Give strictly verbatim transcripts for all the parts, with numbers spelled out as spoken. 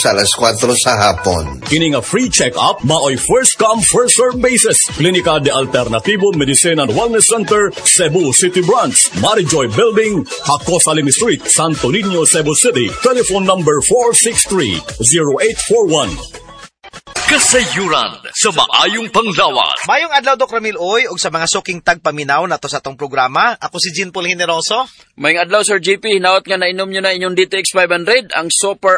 sa alas kwatro sa hapon. Kini nga free check-up maoy first come first serve basis. Klinika de Alternativo Medicine and Wellness Center, Cebu City Branch, Marijoy Building, Hakos Alimi Street, Santo Niño, Cebu City. Telephone number four six three, zero eight four one. Kasayuran sa maayong panglawas. Mayong adlaw, Doc Ramil Oy, og sa mga suking tagpaminaw na to sa tong programa. Ako si Jean Paul Generoso. Mayong adlaw, Sir G P. Hinaot nga nainom nyo na inyong D T X five hundred, ang super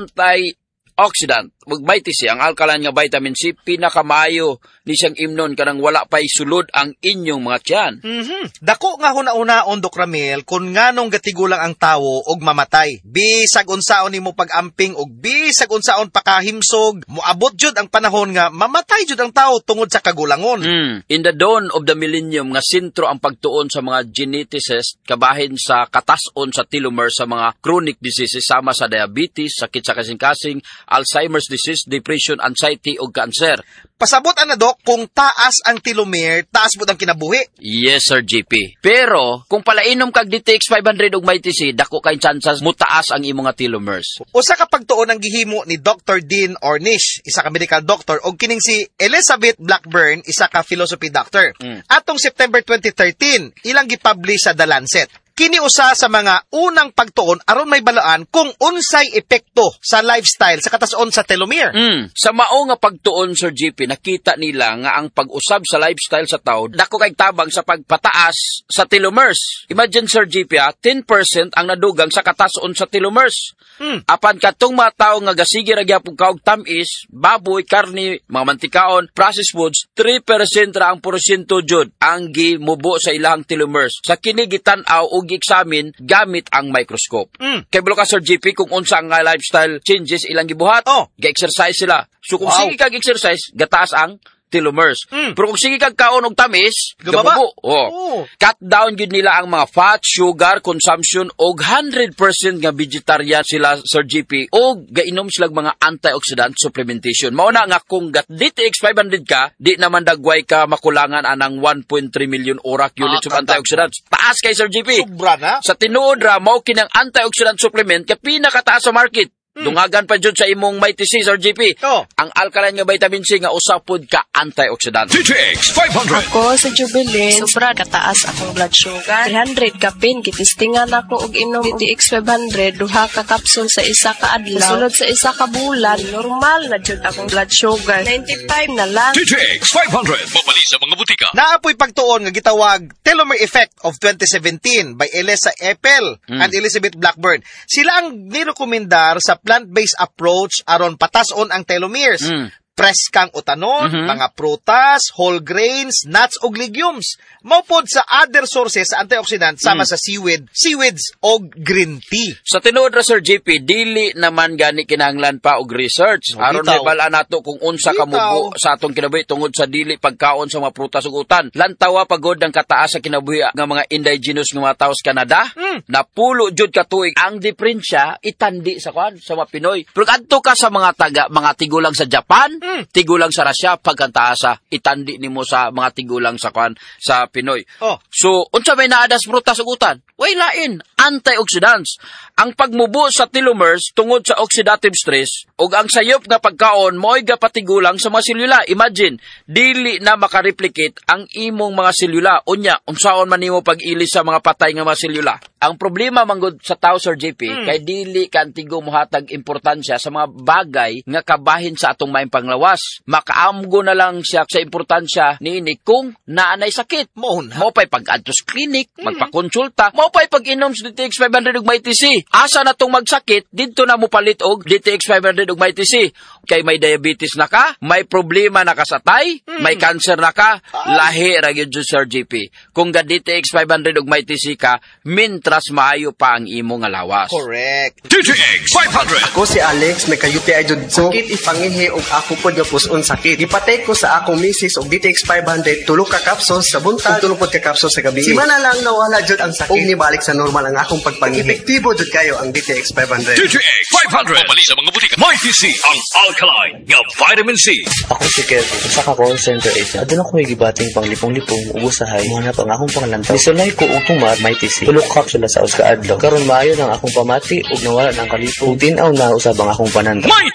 antioxidant. Magbaiti siya, ang alkaline nga vitamin C, pinakamayo ni siyang imnon kanang wala pa'y sulod ang inyong mga tiyan. Mm-hmm. Dako nga huna-unaon, Doc Ramil, kung nganong gatigulang ang tawo og mamatay. Bisag unsaon nimo pag-amping og bisag unsaon pakahimsog, moabot jud ang panahon nga mamatay jud ang tawo tungod sa kagulangon. Mm. In the dawn of the millennium, nga sentro ang pagtuon sa mga geneticists kabahin sa katas-on sa telomere sa mga chronic diseases sama sa diabetes, sakit sa kasing-kasing, Alzheimer's disease, depression, anxiety o cancer. Pasabot ana, Dok, kung taas ang telomere, taas mo ang kinabuhi. Yes, Sir G P. Pero, kung palainom kag D T X five hundred og may T C, dako kay chances mutaas ang imong nga telomeres. Usa ka pagtuon ang gihimo ni Doctor Dean Ornish, isa ka medical doctor, og kining si Elizabeth Blackburn, isa ka philosophy doctor. Mm. Atong September twenty thirteen, ilang gipublish sa The Lancet. Kini usa sa mga unang pagtuon aron may balaan kung unsay epekto sa lifestyle sa katason sa telomere. Mm. Sa mao nga pagtuon, Sir G P, nakita nila nga ang pag-usab sa lifestyle sa tao dako kay tabang sa pagpataas sa telomeres. Imagine, Sir G P, ah, ten percent ang nadugang sa katason sa telomeres. Mm. Apan katong mga tao nga gasige ra gyapon kaog tamis, baboy, karni, mga mantikaon, processed foods, three percent ra ang porsyento jud ang gimubo sa ilahang telomeres. Sa kini gitan-aw og examine gamit ang microscope. Mm. Kay bulo ka, Sir G P, kung unsa ang lifestyle changes ilang gibuhat, oh, ga-exercise sila. So kung wow. sige kag-exercise, gataas ang telomeres. Mm. Pero kung sige kag kaon og tamis, gabubo. Oh. Oh. Cut down gyud nila ang mga fat, sugar consumption og one hundred percent nga vegetarian sila, Sir G P, og gainom sila mga antioxidant supplementation. Mao na nga kung gat D T X five hundred ka, di naman dagway ka makulangan anang one point three million orak units ah, of antioxidants. Taas kay Sir G P. Sobra na. Sa tinuod ra mao kinang antioxidant supplement kay pinakataas sa market. Hmm. Dungagan pa dyan sa imong may T C, Sir G P. Oh. Ang alkaline nga vitamin C nga usapod ka antioxidant. D T X five hundred. Ako sa Jubilee, sobra kataas akong blood sugar. three hundred kapin, kitistingan ako og inom D T X five hundred, duha ka kapsul sa isa ka adlaw. Sulod sa isa ka bulan, normal na jud akong blood sugar. ninety-five na lang. D T X five hundred. Mabali sa mga butika. Naapoy pagtuon nga gitawag Telomere Effect of twenty seventeen by Elisa Eppel hmm. and Elizabeth Blackburn. Sila ang nirekomendar sa plant-based approach aron patason ang telomeres. Mm. Press kang utanon, mm-hmm. mga prutas, whole grains, nuts ug legumes. Maupod sa other sources sa antioxidant sama mm. sa seaweed, seaweeds o green tea. Sa tinuod ra, Sir G P, dili naman gani kinahanglan pa og research. Aron may bala nato kung unsa ka mubo sa atong kinabuhi tungod sa dili pagkaon sa mga prutas ug utan. Lantawa pagod ang kataas sa kinabuhi nga mga indigenous nga mga tawo sa Canada. Mm. Napulo jud ka tuig ang diferensya itandi sa kwan sa mga Pinoy. Pero adto ka sa mga taga mga tigulang sa Japan, Hmm. tigulang sa Russia, pagkantaasa, itandi nimo sa mga tigulang sa kwan sa Pinoy. Oh. So, unsa may naadas prutas ug utan? Way lain, antioxidants. Ang pagmubo sa telomeres tungod sa oxidative stress ug ang sayop nga pagkaon mo'y gapatigulang sa mga selula. Imagine, dili na makareplicate ang imong mga selula. Unya, unsaon man nimo pag-ilis sa mga patay nga mga selula? Ang problema manggod sa tao, Sir J P, hmm. kay dili kantigo mohatag importansya sa mga bagay nga kabahin sa atong maayong panglawas. Makaamgo na lang siya sa importansya niini kung naanay sakit. Mo pa'y pag-adto sa clinic, hmm. magpakonsulta, mo pa'y pag-inom sa D T X five hundred ug may T C. Asa na tong magsakit, dito na mo palit og D T X five hundred ug may T C. Kay may diabetes na ka, may problema na ka sa tay, hmm. may cancer na ka, lahi ra gyud Sir J P. Kung ga D T X five hundred ug may T C ka, mintras maayo pa ang imo nga lawas. Correct. D T X five hundred. Ako si Alex, may ka-U T I jud ko. Sakit ipangihi og ako pod nga puson sakit. Ipatay ko sa akong misis og D T X five hundred, tulo ka kapsos sa buntag, tulo pod ka kapsos sa gabi. Si mana lang nawala jud ang sakit. Og nibalik sa normal ang akong pagpangihi. Epektibo jud kayo ang D T X five hundred. D T X five hundred. Mabali sa mga butika. May T C ang alkaline nga vitamin C. Ako si Kevin, sa ka call center agent. Adun ako may gibating panglipong-lipong ubusahay. Mga pang akong pangalantaw. Nisulay ko og tumar may T C. Tulo ka kapsula sa uska adlaw. Karon maayo nang akong pamati ug nawala nang kalipong. Tinaw na usab ang akong pananda.